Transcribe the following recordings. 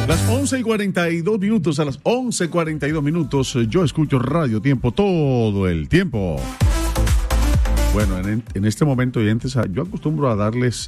Las 11:42, a las 11:42, yo escucho Radio Tiempo todo el tiempo. Bueno, en este momento, oyentes, yo acostumbro a darles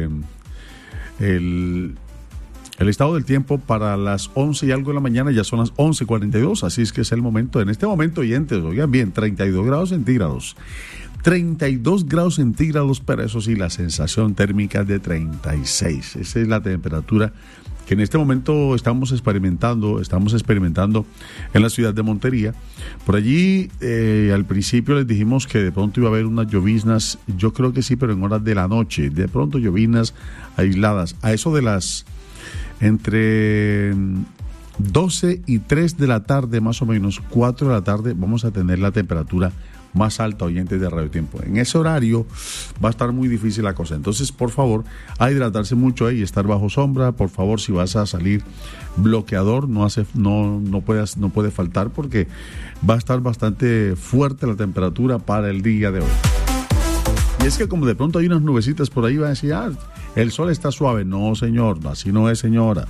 el estado del tiempo para las 11 y algo de la mañana. Ya son las 11:42, así es que es el momento. En este momento, oyentes, oigan bien, 32 grados centígrados. 32 grados centígrados, pero eso sí, la sensación térmica es de 36. Esa es la temperatura que en este momento estamos experimentando en la ciudad de Montería. Por allí, al principio les dijimos que de pronto iba a haber unas lloviznas, yo creo que sí, pero en horas de la noche, de pronto lloviznas aisladas. A eso de las entre 12 y 3 de la tarde, más o menos, 4 de la tarde, vamos a tener la temperatura más alta, oyentes de Radio Tiempo. En ese horario va a estar muy difícil la cosa. Entonces, por favor, a hidratarse mucho y estar bajo sombra. Por favor, si vas a salir, bloqueador no puede faltar, porque va a estar bastante fuerte la temperatura para el día de hoy. Y es que como de pronto hay unas nubecitas por ahí, va a decir, el sol está suave. No, señor, así no es, señora.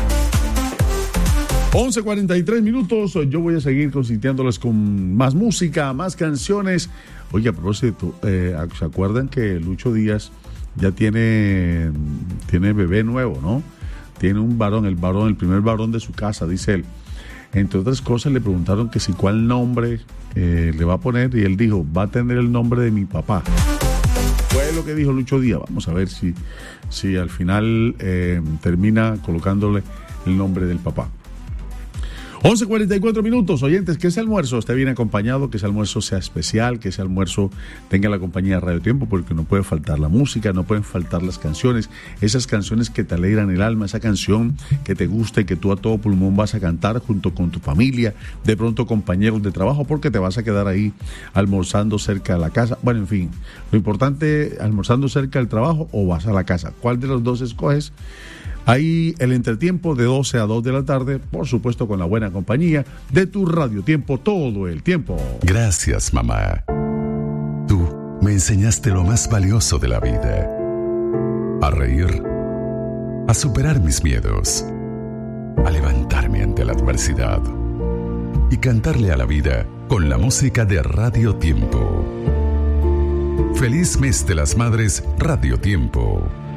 11:43, yo voy a seguir consintiéndoles con más música, más canciones. Oye, a propósito, ¿se acuerdan que Lucho Díaz ya tiene bebé nuevo, no? Tiene un varón, el primer varón de su casa, dice él. Entre otras cosas, le preguntaron que si cuál nombre le va a poner, y él dijo, va a tener el nombre de mi papá. Fue lo que dijo Lucho Díaz. Vamos a ver si al final termina colocándole el nombre del papá. 11:44, oyentes, que ese almuerzo esté bien acompañado, que ese almuerzo sea especial, que ese almuerzo tenga la compañía de Radio Tiempo, porque no puede faltar la música, no pueden faltar las canciones, esas canciones que te alegran el alma, esa canción que te gusta y que tú a todo pulmón vas a cantar junto con tu familia, de pronto compañeros de trabajo, porque te vas a quedar ahí almorzando cerca de la casa. Bueno, en fin, lo importante, almorzando cerca del trabajo o vas a la casa. ¿Cuál de los dos escoges? Ahí el entretiempo de 12 a 2 de la tarde, por supuesto con la buena compañía de tu Radio Tiempo todo el tiempo. Gracias, mamá. Tú me enseñaste lo más valioso de la vida: a reír, a superar mis miedos, a levantarme ante la adversidad y cantarle a la vida con la música de Radio Tiempo. Feliz mes de las Madres, Radio Tiempo.